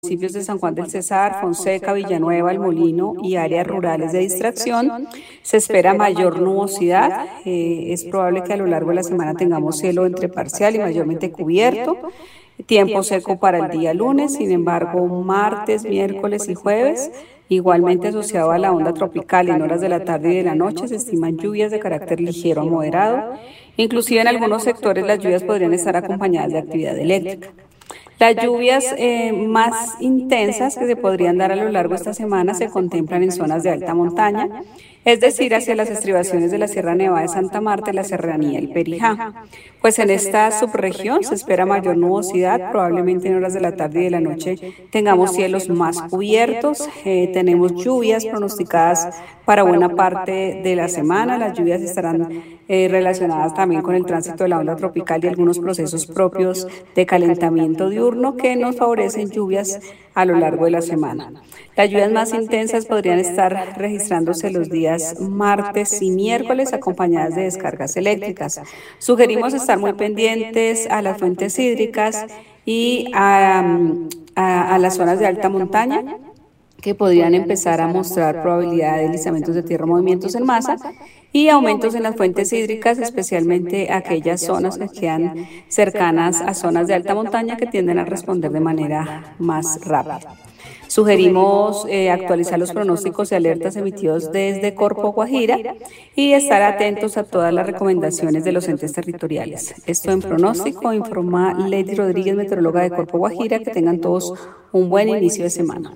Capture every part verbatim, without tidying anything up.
municipios de San Juan del Cesar, Fonseca, Villanueva, El Molino y áreas rurales de distracción. Se espera mayor nubosidad. Eh, es probable que a lo largo de la semana tengamos cielo entre parcial y mayormente cubierto. Tiempo seco para el día lunes, sin embargo, martes, miércoles y jueves, igualmente asociado a la onda tropical en horas de la tarde y de la noche, se estiman lluvias de carácter ligero a moderado. Inclusive en algunos sectores las lluvias podrían estar acompañadas de actividad eléctrica. Las lluvias eh, más intensas que se podrían dar a lo largo de esta semana se contemplan en zonas de alta montaña, es decir, hacia las estribaciones de la Sierra Nevada de Santa Marta y la Serranía del Perijá. Pues en esta subregión se espera mayor nubosidad, probablemente en horas de la tarde y de la noche tengamos cielos más cubiertos, eh, tenemos lluvias pronosticadas para buena parte de la semana. Las lluvias estarán eh, relacionadas también con el tránsito de la onda tropical y algunos procesos propios de calentamiento diurno que nos favorecen lluvias a lo largo de la semana. Las lluvias más intensas podrían estar registrándose los días martes y miércoles acompañadas de descargas eléctricas. Sugerimos estar muy pendientes a las fuentes hídricas y a, a, a las zonas de alta montaña que podrían empezar a mostrar probabilidad de deslizamientos de tierra, movimientos en masa y aumentos en las fuentes hídricas, especialmente aquellas zonas que quedan cercanas a zonas de alta montaña que tienden a responder de manera más rápida. Sugerimos eh, actualizar los pronósticos y alertas emitidos desde Corpo Guajira y estar atentos a todas las recomendaciones de los entes territoriales. Esto en pronóstico, informa Lady Rodríguez, meteoróloga de Corpo Guajira. Que tengan todos un buen inicio de semana.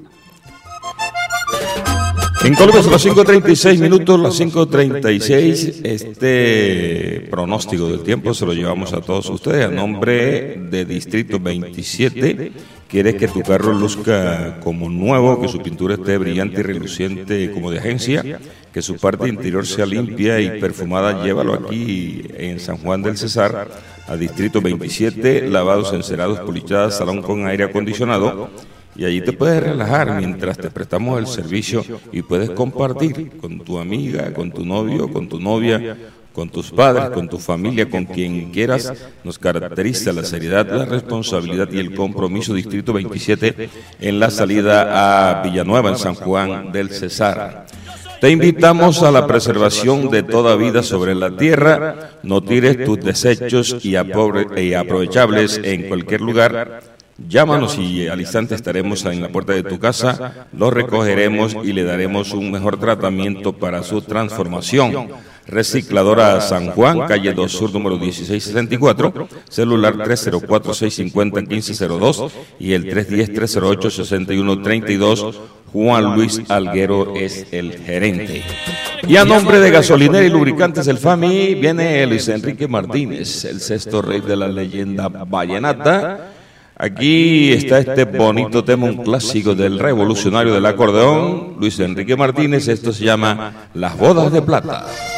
En Colombia son las cinco treinta y seis minutos, las cinco treinta y seis. Este pronóstico del tiempo se lo llevamos a todos ustedes a nombre de Distrito veintisiete. ¿Quieres que tu carro luzca como nuevo, que su pintura esté brillante y reluciente como de agencia, que su parte interior sea limpia y perfumada? Llévalo aquí en San Juan del Cesar, a Distrito veintisiete, lavados, encerados, polichadas, salón con aire acondicionado. Y allí te puedes relajar mientras te prestamos el servicio y puedes compartir con tu amiga, con tu novio, con tu novia, con tus padres, con tu familia, con quien quieras. Nos caracteriza la seriedad, la responsabilidad y el compromiso. Distrito veintisiete en la salida a Villanueva, en San Juan del Cesar. Te invitamos a la preservación de toda vida sobre la tierra. No tires tus desechos y aprovechables en cualquier lugar. Llámanos y al instante estaremos en la puerta de tu casa, lo recogeremos y le daremos un mejor tratamiento para su transformación. Recicladora San Juan, calle dos Sur, número dieciséis sesenta y cuatro, celular tres cero cuatro, seis cinco cero, uno cinco cero dos y el tres uno cero, tres cero ocho, seis uno tres dos. Juan Luis Alguero es el gerente. Y a nombre de Gasolinera y Lubricantes El Fami, viene Luis Enrique Martínez, el sexto rey de la leyenda vallenata. Aquí está este bonito tema, un clásico del revolucionario del acordeón, Luis Enrique Martínez. Esto se llama Las Bodas de Plata.